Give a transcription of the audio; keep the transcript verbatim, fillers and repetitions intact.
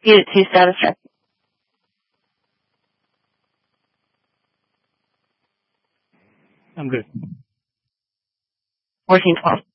Beat it to status check. I'm good. fourteen twelve.